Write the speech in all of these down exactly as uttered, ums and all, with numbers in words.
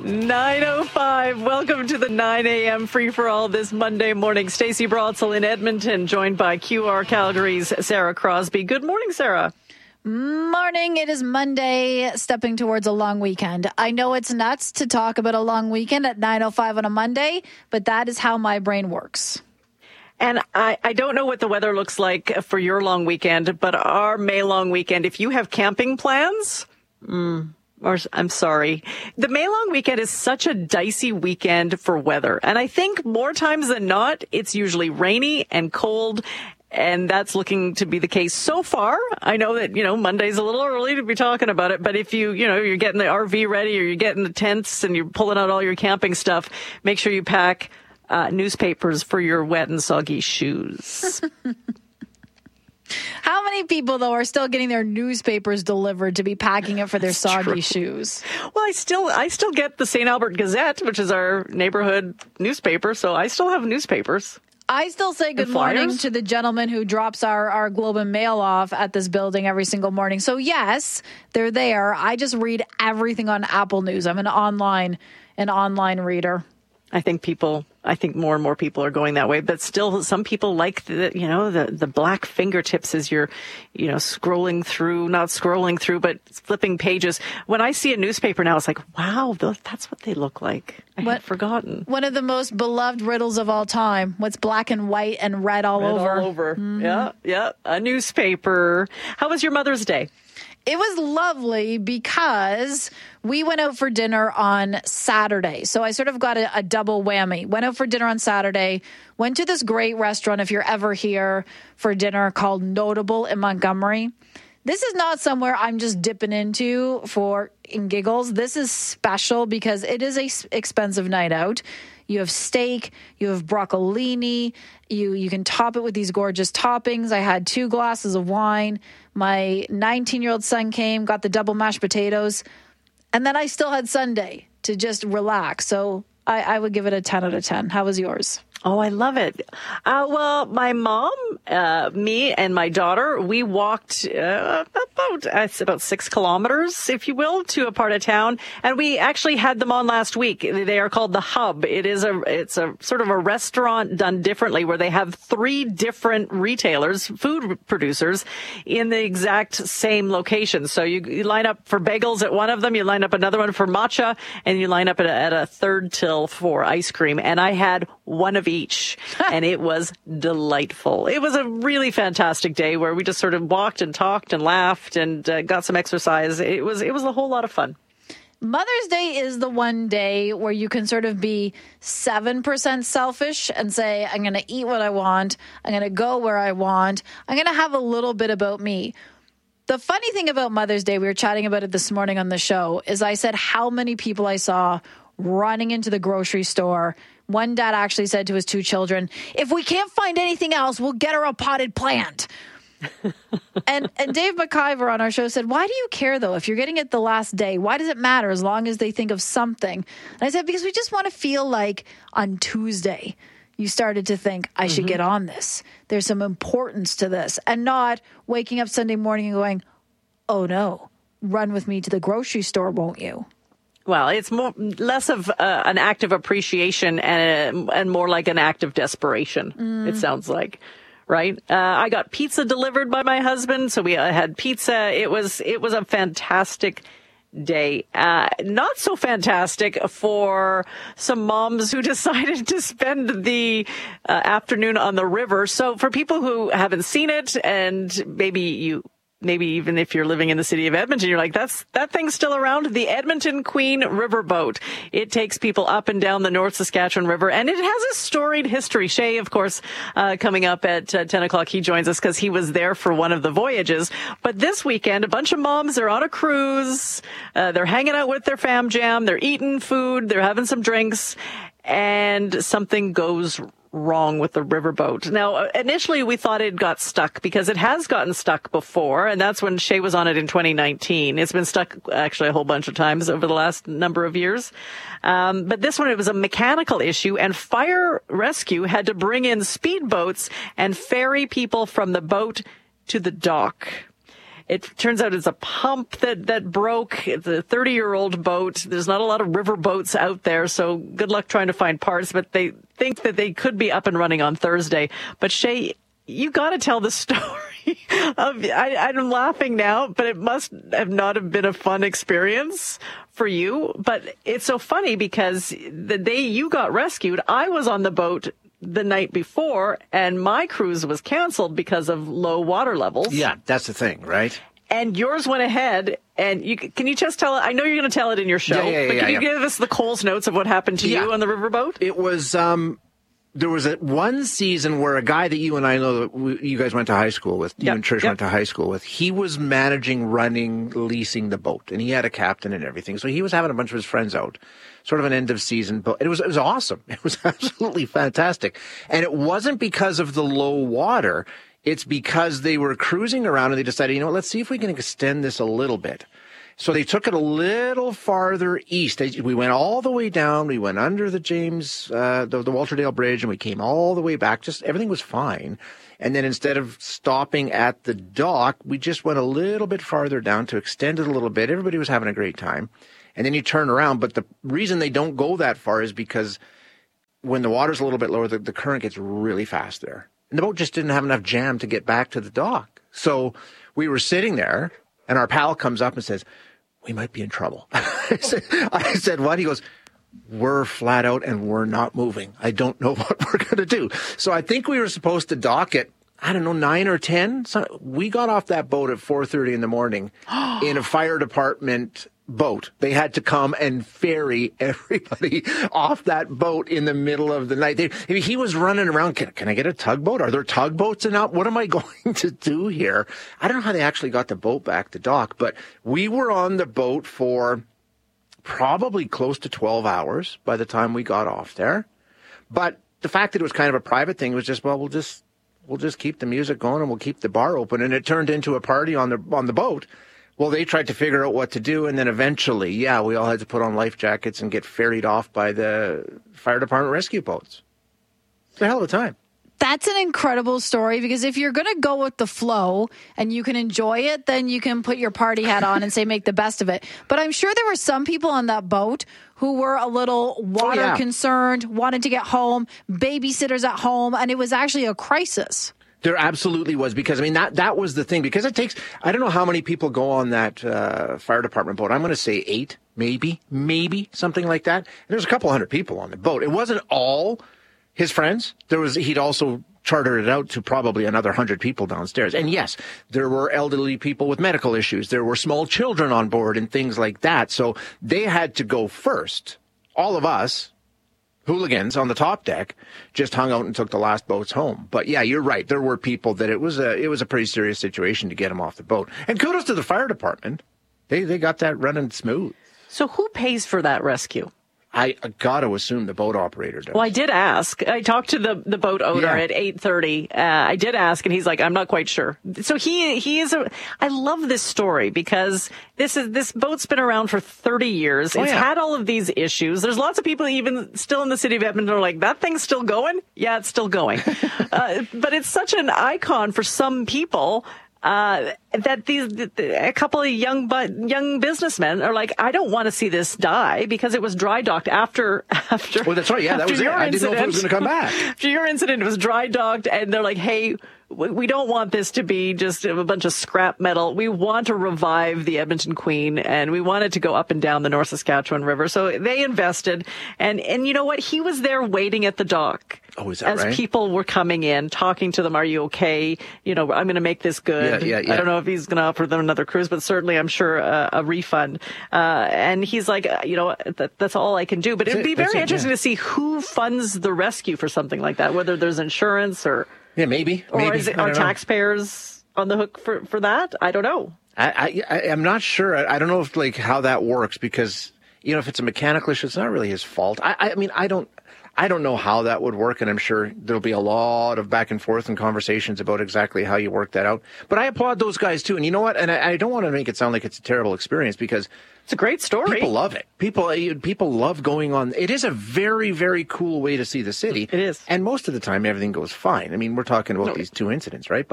nine oh five. Welcome to the nine a.m. free-for-all this Monday morning. Stacey Brotzel in Edmonton, joined by Q R Calgary's Sarah Crosby. Good morning, Sarah. Morning. It is Monday, stepping towards a long weekend. I know it's nuts to talk about a long weekend at nine oh five on a Monday, but that is how my brain works. And I, I don't know what the weather looks like for your long weekend, but our May long weekend, if you have camping plans, mm, or I'm sorry, the May long weekend is such a dicey weekend for weather. And I think more times than not, it's usually rainy and cold. And that's looking to be the case so far. I know that, you know, Monday's a little early to be talking about it, but if you, you know, you're getting the R V ready or you're getting the tents and you're pulling out all your camping stuff, make sure you pack uh, newspapers for your wet and soggy shoes. How many people, though, are still getting their newspapers delivered to be packing it for their That's soggy true. shoes? Well, I still, I still get the Saint Albert Gazette, which is our neighborhood newspaper, so I still have newspapers. I still say good morning to the gentleman who drops our, our Globe and Mail off at this building every single morning. So, yes, they're there. I just read everything on Apple News. I'm an online, an online reader. I think people, I think more and more people are going that way, but still some people like the, you know, the, the black fingertips as you're, you know, scrolling through, not scrolling through, but flipping pages. When I see a newspaper now, it's like, wow, that's what they look like. I what, had forgotten. One of the most beloved riddles of all time. What's black and white and red all red over? all over. Mm-hmm. Yeah, yeah. A newspaper. How was your Mother's Day? It was lovely because we went out for dinner on Saturday. So I sort of got a, a double whammy. Went out for dinner on Saturday, went to this great restaurant, if you're ever here for dinner, called Notable in Montgomery. This is not somewhere I'm just dipping into for in giggles. This is special because it is a expensive night out. You have steak, you have broccolini, you you can top it with these gorgeous toppings. I had two glasses of wine. My nineteen-year-old son came, got the double mashed potatoes, and then I still had Sunday to just relax. So I, I would give it a ten out of ten. How was yours? Oh, I love it. Uh, well, my mom, uh, me and my daughter, we walked uh, about, uh, about six kilometers, if you will, to a part of town. And we actually had them on last week. They are called The Hub. It is a, it's a sort of a restaurant done differently where they have three different retailers, food producers in the exact same location. So you, you line up for bagels at one of them, you line up another one for matcha, and you line up at a, at a third till for ice cream. And I had one of each, and it was delightful. It was a really fantastic day where we just sort of walked and talked and laughed and uh, got some exercise. It was it was a whole lot of fun. Mother's Day is the one day where you can sort of be seven percent selfish and say, I'm going to eat what I want. I'm going to go where I want. I'm going to have a little bit about me. The funny thing about Mother's Day, we were chatting about it this morning on the show, is I said how many people I saw running into the grocery store. One dad actually said to his two children, if we can't find anything else, we'll get her a potted plant. and and Dave McIver on our show said, why do you care, though, if you're getting it the last day? Why does it matter as long as they think of something? And I said, because we just want to feel like on Tuesday you started to think, I should mm-hmm. get on this. There's some importance to this. And not waking up Sunday morning and going, oh, no, run with me to the grocery store, won't you? Well, it's more less of uh, an act of appreciation and and more like an act of desperation. Mm. It sounds like, right? Uh, I got pizza delivered by my husband, so we uh, had pizza. It was it was a fantastic day. Uh, not so fantastic for some moms who decided to spend the uh, afternoon on the river. So for people who haven't seen it, and maybe you. Maybe even if you're living in the city of Edmonton, you're like, that's, that thing's still around. The Edmonton Queen Riverboat. It takes people up and down the North Saskatchewan River, and it has a storied history. Shay, of course, uh, coming up at uh, ten o'clock, he joins us because he was there for one of the voyages. But this weekend, a bunch of moms are on a cruise. Uh, they're hanging out with their fam jam. They're eating food. They're having some drinks, and something goes wrong with the riverboat. Now, initially we thought it got stuck because it has gotten stuck before, and that's when Shay was on it in twenty nineteen. It's been stuck actually a whole bunch of times over the last number of years. Um, but this one, it was a mechanical issue, and fire rescue had to bring in speedboats and ferry people from the boat to the dock. It turns out it's a pump that, that broke. It's a thirty-year-old boat. There's not a lot of river boats out there, so good luck trying to find parts, but they think that they could be up and running on Thursday. But Shay, you got to tell the story of, I, I'm laughing now, but it must have not have been a fun experience for you. But it's so funny because the day you got rescued, I was on the boat the night before, and my cruise was canceled because of low water levels. Yeah, that's the thing, right? And yours went ahead, and you can you just tell it? I know you're going to tell it in your show, yeah, yeah, but yeah, can you yeah. give us the Coles notes of what happened to Yeah. you on the riverboat? It was, um, there was a one season where a guy that you and I know that we, you guys went to high school with, you Yep, and Trish yep. went to high school with, he was managing, running, leasing the boat, and he had a captain and everything. So he was having a bunch of his friends out, sort of an end of season boat. It was, it was awesome. It was absolutely fantastic. And it wasn't because of the low water. It's because they were cruising around and they decided, you know what, let's see if we can extend this a little bit. So they took it a little farther east. They, we went all the way down. We went under the James, uh, the, the Walter Dale Bridge, and we came all the way back. Just everything was fine. And then instead of stopping at the dock, we just went a little bit farther down to extend it a little bit. Everybody was having a great time. And then you turn around. But the reason they don't go that far is because when the water's a little bit lower, the, the current gets really fast there. And the boat just didn't have enough jam to get back to the dock. So we were sitting there, and our pal comes up and says, we might be in trouble. I said, I said, what? He goes, we're flat out and we're not moving. I don't know what we're going to do. So I think we were supposed to dock at, I don't know, nine or ten. So we got off that boat at four thirty in the morning in a fire department boat. They had to come and ferry everybody off that boat in the middle of the night. They, I mean, he was running around. Can, can I get a tugboat? Are there tugboats in out? What am I going to do here? I don't know how they actually got the boat back to dock, but we were on the boat for probably close to twelve hours by the time we got off there. But the fact that it was kind of a private thing was just, well, we'll just, we'll just keep the music going and we'll keep the bar open. And it turned into a party on the, on the boat. Well, they tried to figure out what to do, and then eventually, yeah, we all had to put on life jackets and get ferried off by the fire department rescue boats. It's a hell of a time. That's an incredible story, because if you're going to go with the flow and you can enjoy it, then you can put your party hat on and say make the best of it. But I'm sure there were some people on that boat who were a little water Oh, yeah. concerned, wanted to get home, babysitters at home, and it was actually a crisis. There absolutely was, because, I mean, that, that was the thing, because it takes, I don't know how many people go on that uh, fire department boat. I'm going to say eight, maybe, maybe, something like that. And there's a couple hundred people on the boat. It wasn't all his friends. There was, he'd also chartered it out to probably another hundred people downstairs. And yes, there were elderly people with medical issues. There were small children on board and things like that. So they had to go first. All of us, hooligans on the top deck, just hung out and took the last boats home. But yeah, you're right. There were people that it was a it was a pretty serious situation to get them off the boat. And kudos to the fire department. They they got that running smooth. So who pays for that rescue? I got to assume the boat operator does. Well, I did ask. I talked to the, the boat owner Yeah. at eight thirty. Uh, I did ask, and he's like, I'm not quite sure. So he he is a. I love this story because this is this boat's been around for thirty years. Oh, It's yeah. had all of these issues. There's lots of people even still in the city of Edmonton are like, that thing's still going? Yeah, it's still going. uh, but it's such an icon for some people. Uh, that these, a couple of young, but young businessmen are like, I don't want to see this die because it was dry docked after, after. Well, that's right. Yeah, that after was it. your I didn't know if it was incident. going to come back. After your incident, it was dry docked, and they're like, hey, we we don't want this to be just a bunch of scrap metal. We want to revive the Edmonton Queen, and we want it to go up and down the North Saskatchewan River. So they invested, and, and you know what? He was there waiting at the dock. Oh, is that as right? people were coming in, talking to them, are you okay? You know, I'm going to make this good. Yeah, yeah, yeah. I don't know if he's going to offer them another cruise, but certainly I'm sure uh, a refund. Uh, and he's like, uh, you know, that, that's all I can do. But That's it'd be it, that's very it, interesting yeah. to see who funds the rescue for something like that, whether there's insurance or, Yeah, maybe. or maybe. is it, I are don't know. taxpayers on the hook for, for that? I don't know. I, I, I'm not sure. I, I don't know if like how that works, because, you know, if it's a mechanical issue, it's not really his fault. I, I mean, I don't, I don't know how that would work, and I'm sure there'll be a lot of back and forth and conversations about exactly how you work that out. But I applaud those guys too. And you know what? And I, I don't want to make it sound like it's a terrible experience, because It's a great story. people love it. People, people love going on. It is a very, very cool way to see the city. It is. And most of the time, everything goes fine. I mean, we're talking about No. these two incidents, right? But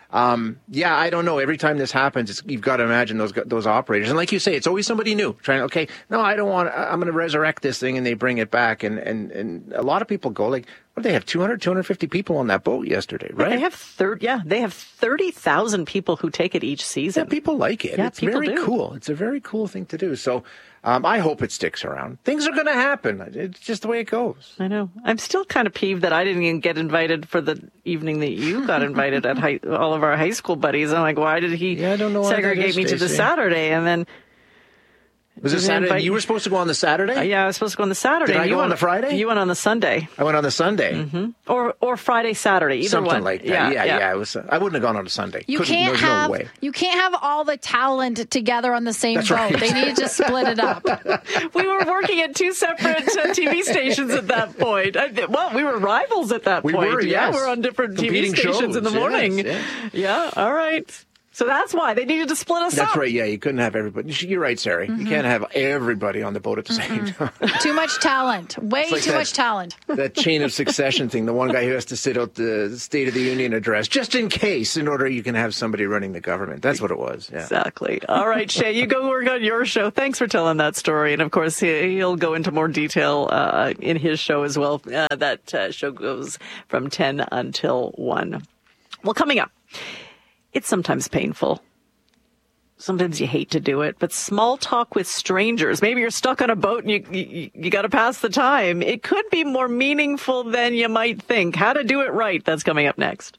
Um, yeah, I don't know. Every time this happens, it's, you've got to imagine those those operators. And like you say, it's always somebody new trying. Okay, no, I don't want. I'm going to resurrect this thing, and they bring it back. And, and, and a lot of people go like, what do they have? two hundred, two hundred fifty people on that boat yesterday, right? They have third. Yeah, they have thirty thousand people who take it each season. Yeah, people like it. Yeah, it's people very do. cool. It's a very cool thing to do. So um, I hope it sticks around. Things are going to happen. It's just the way it goes. I know. I'm still kind of peeved that I didn't even get invited for the evening that you got invited at high, all of our high school buddies. I'm like, why did he Yeah, I don't know why that segregate is, me to the Stacey. Saturday? And then Was it Did they Saturday? invite- You were supposed to go on the Saturday? uh, yeah, I was supposed to go on the Saturday. Did I You go on went- the Friday? You went on the Sunday, I went on the Sunday. mm-hmm. or or Friday, Saturday, either Something one. like that. Yeah, yeah. yeah. It was. Uh, I wouldn't have gone on a Sunday. You Couldn't- can't there's have no way. you can't have all the talent together on the same That's boat. right. They need to split it up. We were working at two separate uh, T V stations at that point. I, well, we were rivals at that We point. were, Yeah, yes. we're on different Competing T V stations shows, in the yes, morning. yes. Yeah, all right. So that's why they needed to split us up. That's right. Yeah, you couldn't have everybody. You're right, Sarah. Mm-hmm. You can't have everybody on the boat at the same time. Too much talent. Way like too that- much talent. That chain of succession thing. The one guy who has to sit out the State of the Union address just in case, in order you can have somebody running the government. That's what it was. Yeah. Exactly. All right, Shay, you go work on your show. Thanks for telling that story. And of course, he, he'll go into more detail uh, in his show as well. Uh, that uh, show goes from ten until one. Well, coming up, it's sometimes painful. Sometimes you hate to do it, but small talk with strangers. Maybe you're stuck on a boat and you you, you got to pass the time. It could be more meaningful than you might think. How to do it right. That's coming up next.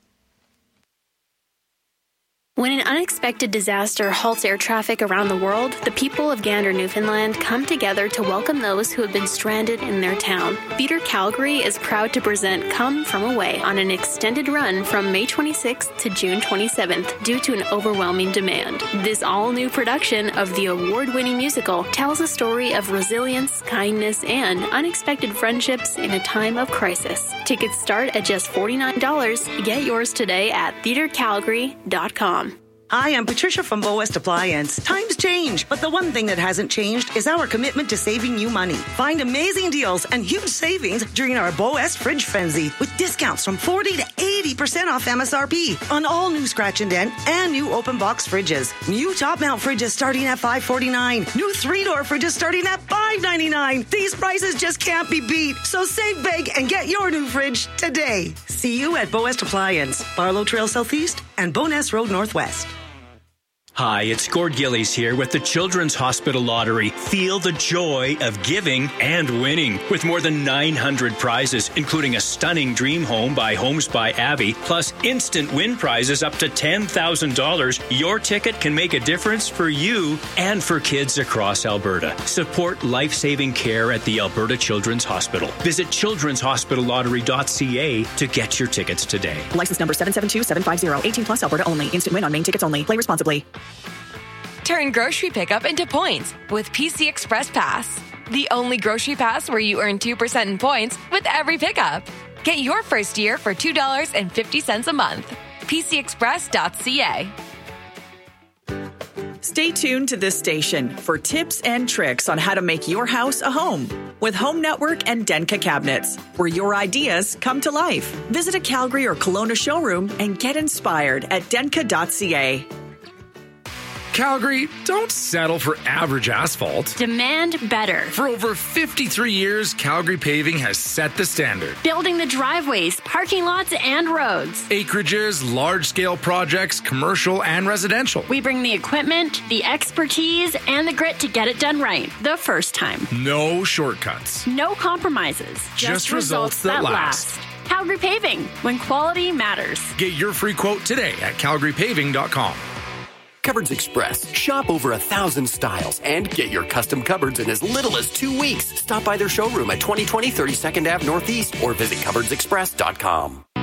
When an unexpected disaster halts air traffic around the world, the people of Gander, Newfoundland come together to welcome those who have been stranded in their town. Theatre Calgary is proud to present Come From Away on an extended run from May twenty-sixth to June twenty-seventh due to an overwhelming demand. This all-new production of the award-winning musical tells a story of resilience, kindness, and unexpected friendships in a time of crisis. Tickets start at just forty-nine dollars. Get yours today at theatre calgary dot com. Hi, I'm Patricia from Bow West Appliance. Times change, but the one thing that hasn't changed is our commitment to saving you money. Find amazing deals and huge savings during our Bow West Fridge Frenzy with discounts from forty to eighty percent off M S R P on all new Scratch and Dent and new open box fridges. New top mount fridges starting at five forty-nine. New three-door fridges starting at five ninety-nine. These prices just can't be beat. So save big and get your new fridge today. See you at Bow West Appliance, Barlow Trail Southeast and Boness Road Northwest. Hi, it's Gord Gillies here with the Children's Hospital Lottery. Feel the joy of giving and winning with more than nine hundred prizes, including a stunning dream home by Homes by Abbey, plus instant win prizes up to ten thousand dollars. Your ticket can make a difference for you and for kids across Alberta. Support life-saving care at the Alberta Children's Hospital. Visit children's hospital lottery dot c a to get your tickets today. License number seven seven two seven five zero. eighteen plus Alberta only. Instant win on main tickets only. Play responsibly. Turn grocery pickup into points with P C Express Pass. The only grocery pass where you earn two percent in points with every pickup. Get your first year for two dollars and fifty cents a month. p c express dot c a. Stay tuned to this station for tips and tricks on how to make your house a home with Home Network and Denka Cabinets, where your ideas come to life. Visit a Calgary or Kelowna showroom and get inspired at denka dot c a. Calgary, don't settle for average asphalt. Demand better. For over fifty-three years, Calgary Paving has set the standard. Building the driveways, parking lots, and roads. Acreages, large-scale projects, commercial and residential. We bring the equipment, the expertise, and the grit to get it done right the first time. No shortcuts. No compromises. Just, Just results, results that, that last. last. Calgary Paving, when quality matters. Get your free quote today at calgary paving dot com. Cupboards Express. Shop over a thousand styles and get your custom cupboards in as little as two weeks. Stop by their showroom at twenty twenty thirty-second Avenue Northeast or visit cupboards express dot com.